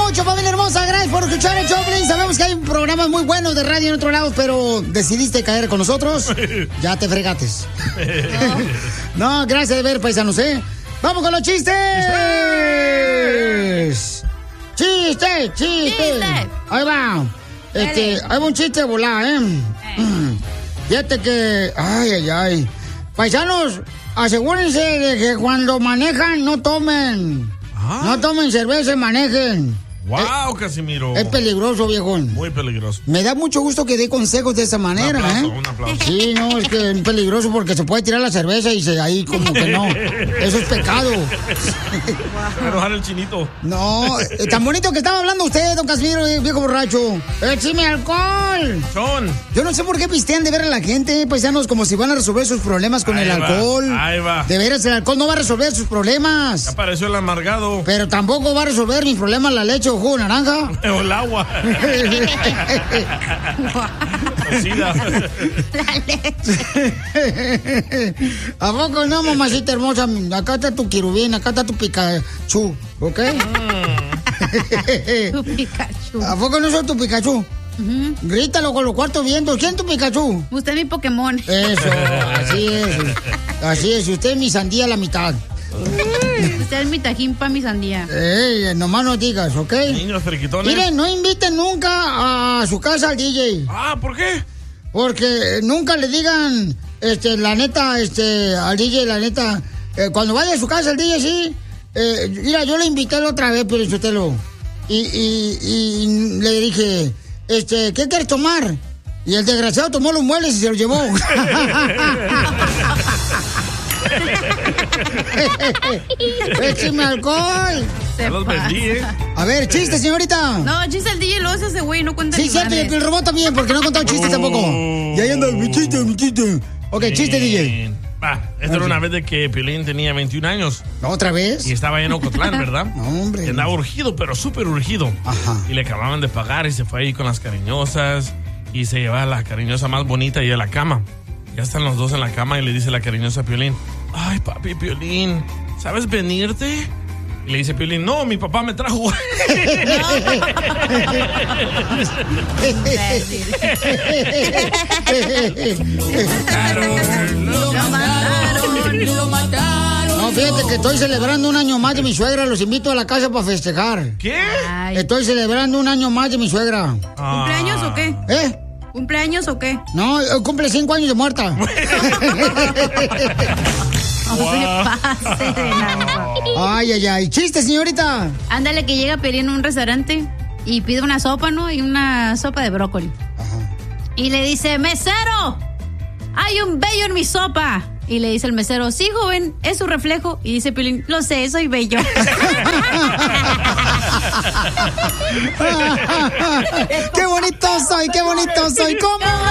mucho, familia hermosa. Gracias por escuchar el Choplin. Sabemos que hay programas muy buenos de radio en otro lado, pero decidiste caer con nosotros. Ya te fregates. No, gracias de ver, paisanos, ¿eh? ¡Vamos con los chistes! ¡Chiste! Ahí va. Ahí va un chiste volado, ¿eh? Fíjate que... Ay. Paisanos, asegúrense de que cuando manejan no tomen. No tomen cerveza y manejen. ¡Wow, Casimiro! Es peligroso, viejón. Muy peligroso. Me da mucho gusto que dé consejos de esa manera, un aplauso. Sí, no, es que es peligroso porque se puede tirar la cerveza y ahí como que no. Eso es pecado. Enojar el chinito. No, tan bonito que estaba hablando usted, don Casimiro, viejo borracho. ¡Écheme alcohol! Yo no sé por qué pistean de ver a la gente, paisanos, como si van a resolver sus problemas con el alcohol. Ahí va. De veras, el alcohol no va a resolver sus problemas. Ya apareció el amargado. Pero tampoco va a resolver mis problemas la leche o jugo de naranja. O el agua. La leche. ¿A poco no, mamacita hermosa? Acá está tu querubín, acá está tu Pikachu, ¿ok? Tu Pikachu. ¿A poco no soy tu Pikachu? Grítalo con los cuartos vientos. ¿Quién es tu Pikachu? Usted es mi Pokémon. Eso, así es. Así es, usted es mi sandía a la mitad. Usted es mi tajín pa' mi sandía. Nomás no digas, ¿ok? Niños friquitones. Miren, no inviten nunca a su casa al DJ. ¿Por qué? Porque nunca le digan, la neta, al DJ, la neta, cuando vaya a su casa el DJ, sí. Mira, yo le invité la otra vez, pero Sotelo. Y le dije, ¿qué quieres tomar? Y el desgraciado tomó los muebles y se los llevó. ¡Écheme alcohol! Ya los vendí, A ver, chiste, señorita. No, chiste el DJ lo hace ese güey, no cuenta Sí, ni cierto, y madre. el robot también, porque no ha contado chistes tampoco. Y ahí anda, mi chiste. Ok, chiste, DJ. Esta era una vez de que Piolín tenía 21 años. ¿Otra vez? Y estaba en Ocotlán, ¿verdad? No, hombre. Y andaba urgido, pero súper urgido. Ajá. Y le acababan de pagar y se fue ahí con las cariñosas. Y se llevaba a la cariñosa más bonita y a la cama. Ya están los dos en la cama y le dice la cariñosa a Piolín: ay, papi, Piolín, ¿sabes venirte? Y le dice Piolín: no, mi papá me trajo. Lo mataron. No, fíjate que estoy celebrando un año más de mi suegra. Los invito a la casa para festejar. ¿Qué? Ay. Estoy celebrando un año más de mi suegra. ¿Cumpleaños o qué? ¿Cumpleaños o qué? No, cumple 5 años de muerta. Ay. Chiste, señorita. Ándale, que llega Piolín a un restaurante y pide una sopa, ¿no? Y una sopa de brócoli. Ajá. Y le dice: mesero, hay un bello en mi sopa. Y le dice el mesero: sí, joven, es su reflejo. Y dice Piolín: lo sé, soy bello. ¡Qué bonito soy! ¿Cómo